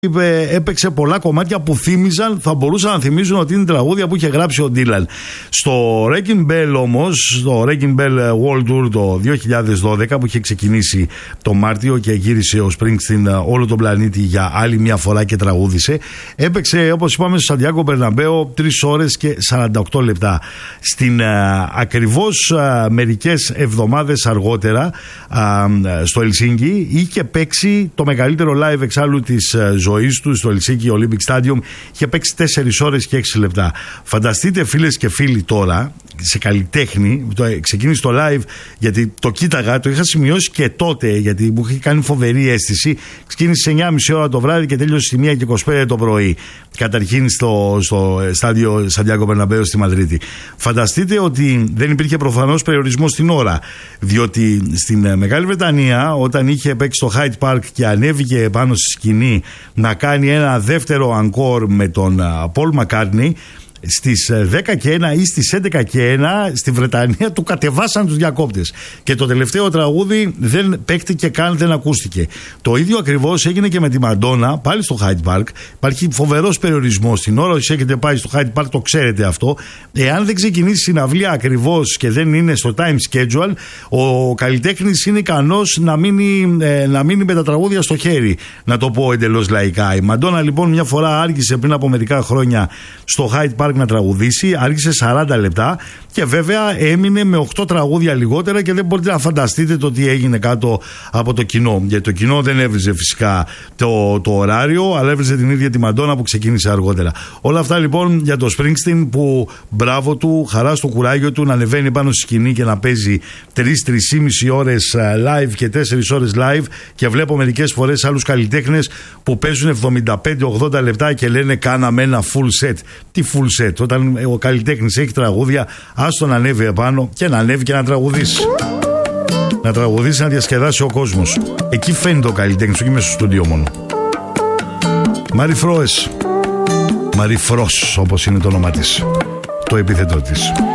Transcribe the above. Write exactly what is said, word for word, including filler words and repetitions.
έπαιξε πολλά κομμάτια που θύμιζαν, θα μπορούσαν να θυμίζουν ότι είναι τραγούδια που είχε γράψει ο Ντίλαν. Στο Wrecking Ball όμως, στο Wrecking Ball World Tour το δύο χιλιάδες δώδεκα, που είχε ξεκινήσει το Μάρτιο και γύρισε ο Springsteen όλο τον πλανήτη για άλλη μια φορά και τραγούδισε, έπαιξε, όπως είπαμε, στο Σαντιάγκο Μπερναμπέο τρεις ώρες και σαράντα οκτώ λεπτά. Στην α, ακριβώς α, μερικές εβδομάδες αργότερα α, στο Ελσίνκι είχε παίξει το μεγαλύτερο live εξάλλου της ζωής ζωής του στο Ελσίνκι Olympic Stadium. Είχε παίξει τέσσερις ώρες και έξι λεπτά. Φανταστείτε, φίλες και φίλοι, τώρα σε καλλιτέχνη, το, ξεκίνησε το live γιατί το κοίταγα, το είχα σημειώσει και τότε γιατί μου είχε κάνει φοβερή αίσθηση. Ξεκίνησε σε εννιά και μισή ώρα το βράδυ και τέλειωσε στη μία και είκοσι πέντε το πρωί. Καταρχήν στο, στο στάδιο Σαντιάγκο Μπερναμπέο στη Μαδρίτη. Φανταστείτε ότι δεν υπήρχε προφανώς περιορισμός στην ώρα. Διότι στην Μεγάλη Βρετανία, όταν είχε παίξει στο Hyde Park και ανέβηκε πάνω στη σκηνή να κάνει ένα δεύτερο encore με τον Paul McCartney, στις δέκα και ένα ή στις έντεκα και ένα στη Βρετανία του κατεβάσαν τους διακόπτες και το τελευταίο τραγούδι δεν παίκτηκε καν, δεν ακούστηκε. Το ίδιο ακριβώς έγινε και με τη Μαντόνα, πάλι στο Hyde Park. Υπάρχει φοβερός περιορισμός στην ώρα. Όσοι έχετε πάει στο Hyde Park το ξέρετε αυτό. Εάν δεν ξεκινήσει συναυλία ακριβώς και δεν είναι στο time schedule, ο καλλιτέχνης είναι ικανός να μείνει, ε, να μείνει με τα τραγούδια στο χέρι, να το πω εντελώς λαϊκά. Η Μαντόνα λοιπόν μια φορά άργησε πριν από μερικά χρόνια στο Hyde Park να τραγουδήσει, άργησε σαράντα λεπτά και βέβαια έμεινε με οκτώ τραγούδια λιγότερα και δεν μπορείτε να φανταστείτε το τι έγινε κάτω από το κοινό. Γιατί το κοινό δεν έβριζε φυσικά το, το ωράριο, αλλά έβριζε την ίδια τη Μαντόνα που ξεκίνησε αργότερα. Όλα αυτά λοιπόν για το Springsteen, που μπράβο του, χαρά στο κουράγιο του να ανεβαίνει πάνω στη σκηνή και να παίζει τρεις με τρεις και μισή ώρες live και τέσσερις ώρες live, και βλέπω μερικές φορές άλλους καλλιτέχνες που παίζουν εβδομήντα πέντε με ογδόντα λεπτά και λένε κάναμε ένα full set. Τι full set? Όταν ο καλλιτέχνης έχει τραγούδια, άστο να ανέβει επάνω και να ανέβει και να τραγουδήσει. Να τραγουδήσει, να διασκεδάσει ο κόσμος. Εκεί φαίνεται ο καλλιτέχνης, όχι μέσα στο στούντιο μόνο. Μαρι Φρόες, Μαρι Φρός όπως είναι το όνομα της, το επίθετο της.